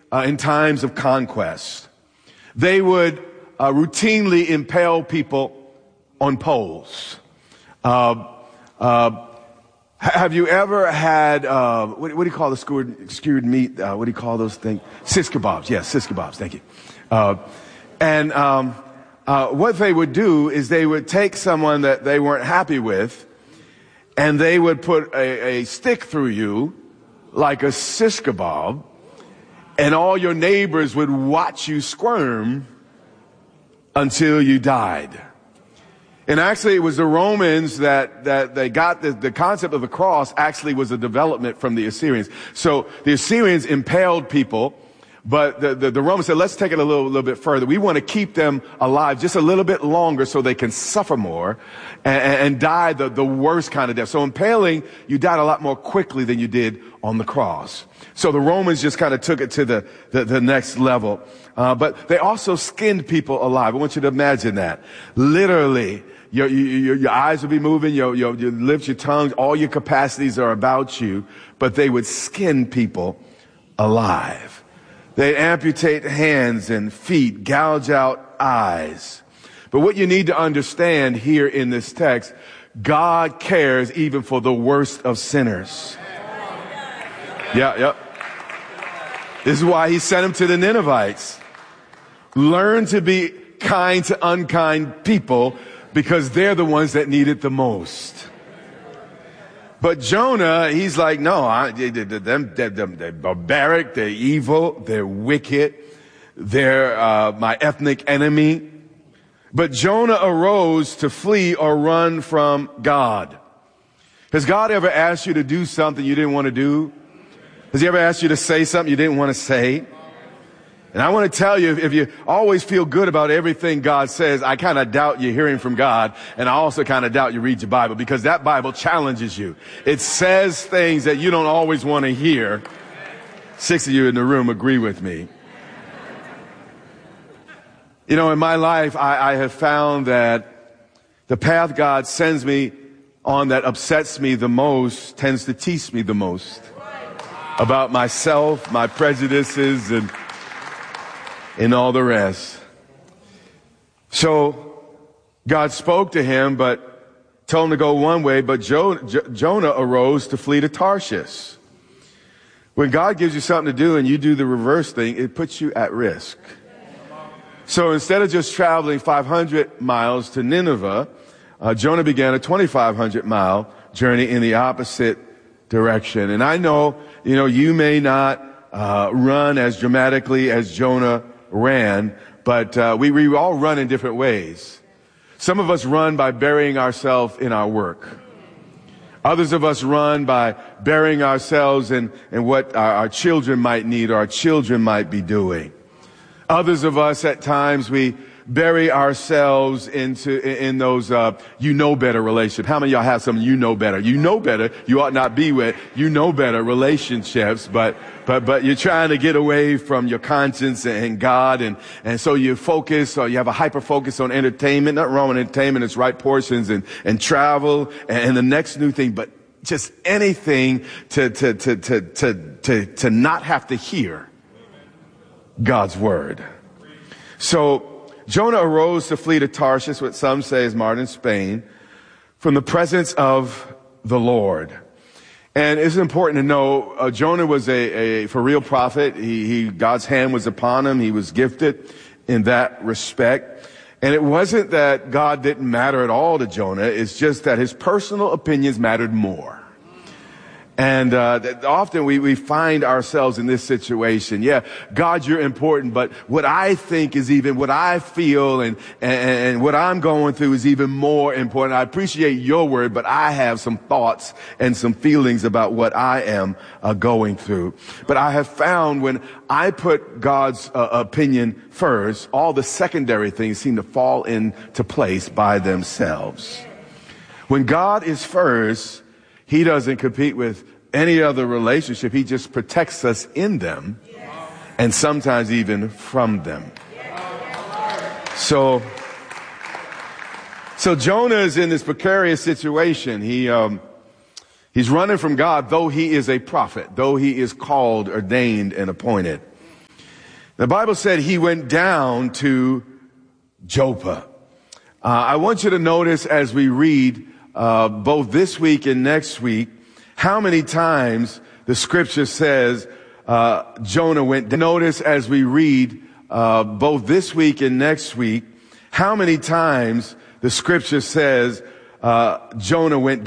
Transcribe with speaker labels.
Speaker 1: in times of conquest. They would routinely impale people on poles. Have you ever had, what do you call the skewered meat? What do you call those things? Sis kebabs. Yes, sis kebabs. Thank you. What they would do is they would take someone that they weren't happy with, and they would put a stick through you like a sis kebab, and all your neighbors would watch you squirm until you died. And actually, it was the Romans that they got the concept of the cross actually was a development from the Assyrians. So the Assyrians impaled people, but the Romans said, let's take it a little bit further. We want to keep them alive just a little bit longer so they can suffer more and die the worst kind of death. So impaling, you died a lot more quickly than you did on the cross. So the Romans just kind of took it to the next level. But they also skinned people alive. I want you to imagine that. Literally, your eyes will be moving, your lips, your tongue, all your capacities are about you, but they would skin people alive. They'd amputate hands and feet, gouge out eyes. But what you need to understand here in this text, God cares even for the worst of sinners. Yep. This is why he sent him to the Ninevites. Learn to be kind to unkind people because they're the ones that need it the most. But Jonah, he's like, no, they're barbaric, they're evil, they're wicked, they're my ethnic enemy. But Jonah arose to flee or run from God. Has God ever asked you to do something you didn't want to do? Has he ever asked you to say something you didn't want to say? And I want to tell you, if you always feel good about everything God says, I kind of doubt you're hearing from God. And I also kind of doubt you read your Bible, because that Bible challenges you. It says things that you don't always want to hear. 6 of you in the room agree with me. You know, in my life, I have found that the path God sends me on that upsets me the most tends to teach me the most about myself, my prejudices, and all the rest. So God spoke to him, but told him to go one way, but Jonah arose to flee to Tarshish. When God gives you something to do and you do the reverse thing, it puts you at risk. So instead of just traveling 500 miles to Nineveh, Jonah began a 2,500 mile journey in the opposite direction. And I know, you may not run as dramatically as Jonah ran, but we all run in different ways. Some of us run by burying ourselves in our work. Others of us run by burying ourselves in what our children might need or our children might be doing. Others of us, at times, we bury ourselves in those better relationship. How many of y'all have some you know better? You know better. You ought not be with better relationships, but you're trying to get away from your conscience and God, and so you focus, or you have a hyper focus on entertainment. Nothing wrong with entertainment. It's right portions and travel and the next new thing, but just anything to not have to hear God's word. So Jonah arose to flee to Tarshish, what some say is modern Spain, from the presence of the Lord. And it's important to know, Jonah was a for real prophet. God's hand was upon him. He was gifted in that respect. And it wasn't that God didn't matter at all to Jonah. It's just that his personal opinions mattered more. And often we find ourselves in this situation. Yeah, God, you're important, but what I think is even what I feel and what I'm going through is even more important. I appreciate your word, but I have some thoughts and some feelings about what I am going through. But I have found when I put God's opinion first, all the secondary things seem to fall into place by themselves. When God is first, he doesn't compete with any other relationship. He just protects us in them and sometimes even from them. So Jonah is in this precarious situation. He's running from God, though he is a prophet, though he is called, ordained, and appointed. The Bible said he went down to Joppa. I want you to notice as we read both this week and next week, how many times the scripture says Jonah went down. Notice as we read both this week and next week, how many times the scripture says Jonah went down.